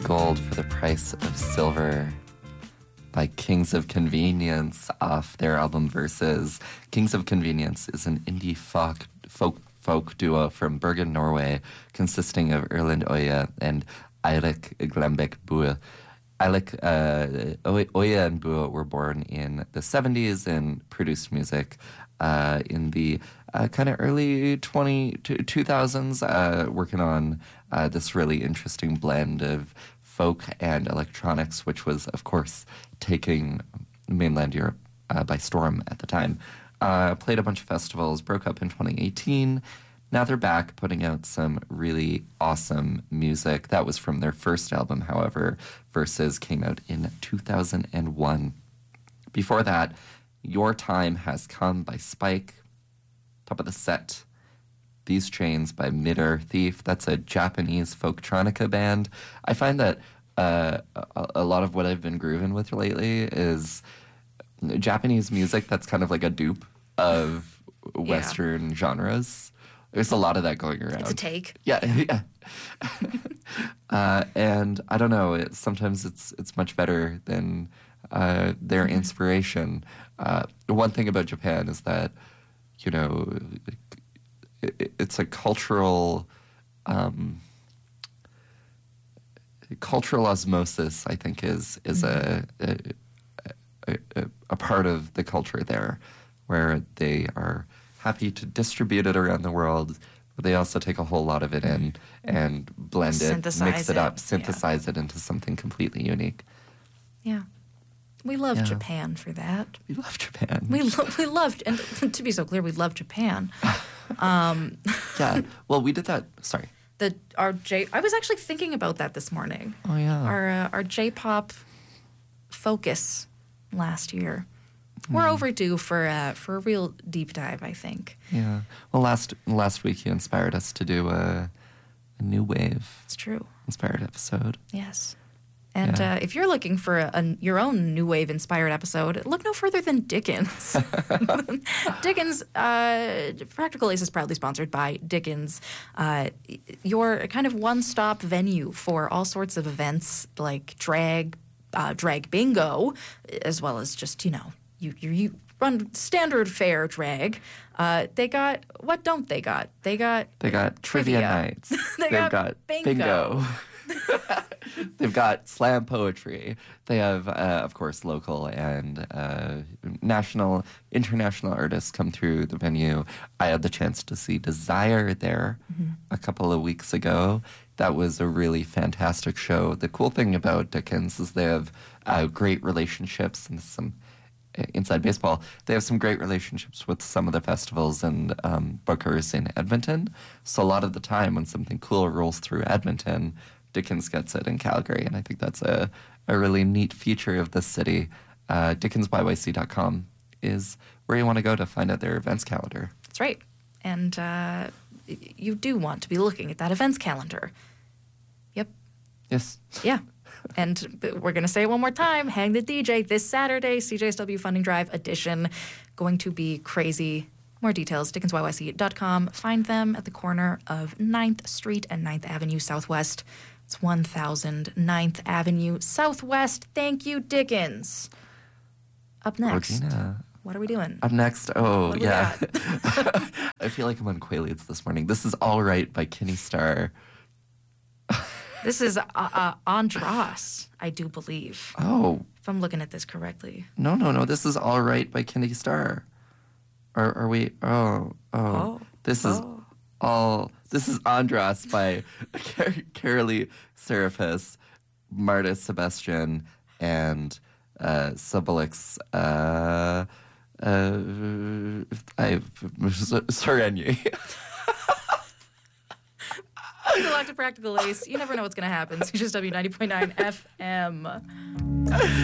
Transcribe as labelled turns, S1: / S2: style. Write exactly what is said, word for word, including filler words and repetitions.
S1: Gold for the Price of Silver by Kings of Convenience off their album Versus. Kings of Convenience is an indie folk folk, folk duo from Bergen, Norway, consisting of Erlend Øye and Eirik Glembek Bue. Eirik uh, Øye and Bue were born in the seventies and produced music uh, in the uh, kind of early twenty, two thousands, uh, working on uh, this really interesting blend of folk and electronics, which was, of course, taking mainland Europe uh, by storm at the time. Uh, played a bunch of festivals, broke up in twenty eighteen. Now they're back putting out some really awesome music. That was from their first album, however. Versus came out in two thousand one. Before that, Your Time Has Come by Spike. Top of the set, These Chains by Mid-Earth Thief. That's a Japanese folktronica band. I find that uh, a, a lot of what I've been grooving with lately is Japanese music that's kind of like a dupe of Western yeah. genres. There's a lot of that going around.
S2: It's a take.
S1: Yeah, yeah. uh, and I don't know. It, sometimes it's it's much better than uh, their inspiration. Uh, one thing about Japan is that, you know, it, it's a cultural um, cultural osmosis. I think is is mm-hmm. a, a, a a part of the culture there, where they are happy to distribute it around the world, but they also take a whole lot of it in and blend it, mix it up, synthesize
S2: yeah.
S1: it into something completely unique.
S2: Yeah. We love
S1: yeah.
S2: Japan for that.
S1: We love Japan.
S2: We, lo- we loved, and to be so clear, we love Japan. Um,
S1: yeah. Well, we did that. Sorry.
S2: The our J. I was actually thinking about that this morning.
S1: Oh yeah.
S2: Our uh, our J-pop focus last year. We're mm. overdue for uh, for a real deep dive, I think.
S1: Yeah. Well, last last week you inspired us to do a, a new wave.
S2: It's true.
S1: Inspired episode.
S2: Yes. And
S1: yeah.
S2: uh, if you're looking for a, a, your own new wave inspired episode, look no further than Dickens. Dickens, uh, Practical Ace is proudly sponsored by Dickens, uh, your kind of one-stop venue for all sorts of events like drag, uh, drag bingo, as well as just, you know, You, you you run standard fare drag. Uh, they got, what don't they got? They got
S1: They got trivia,
S2: trivia.
S1: nights.
S2: they
S1: They've
S2: got,
S1: got
S2: bingo.
S1: bingo. They've got slam poetry. They have, uh, of course, local and uh, national, international artists come through the venue. I had the chance to see Desire there mm-hmm. a couple of weeks ago. That was a really fantastic show. The cool thing about Dickens is they have uh, great relationships and some inside baseball. They have some great relationships with some of the festivals and um, bookers in Edmonton. So a lot of the time when something cool rolls through Edmonton, Dickens gets it in Calgary. And I think that's a, a really neat feature of this city. Uh, Dickens Y Y C dot com is where you want to go to find out their events calendar.
S2: That's right. And uh, you do want to be looking at that events calendar. Yep.
S1: Yes.
S2: Yeah. And we're going to say it one more time. Hang the D J this Saturday, C J S W Funding Drive edition. Going to be crazy. More details, Dickens Y Y C dot com. Find them at the corner of ninth Street and ninth Avenue Southwest. It's one thousand ninth Avenue Southwest. Thank you, Dickens. Up next.
S1: Regina.
S2: What are we doing?
S1: Up next, oh, yeah.
S2: We
S1: I feel like I'm on Quaaludes this morning. This is All Right by Kenny Starr.
S2: This is uh, uh, Andras, I do believe.
S1: Oh.
S2: If I'm looking at this correctly.
S1: No, no, no. This is All Right by Kenny Starr. Are, are we? Oh, oh.
S2: Oh.
S1: This is
S2: oh.
S1: all. This is Andras by Car- Carolee Serapis, Marta Sebastian, and uh, Subalix. Uh, uh, I Sorenyi.
S2: Welcome back to Practical Ace. You never know what's going to happen. C J S W ninety point nine F M.